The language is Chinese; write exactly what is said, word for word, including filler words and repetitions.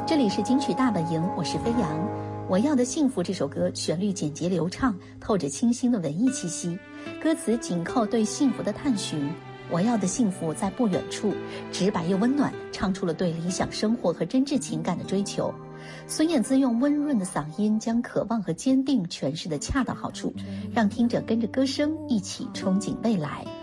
这里是金曲大本营，我是飞扬。我要的幸福这首歌旋律简洁流畅，透着清新的文艺气息，歌词紧扣对幸福的探寻。我要的幸福在不远处，直白又温暖，唱出了对理想生活和真挚情感的追求。孙燕姿用温润的嗓音将渴望和坚定诠释得恰到好处，让听者跟着歌声一起憧憬未来。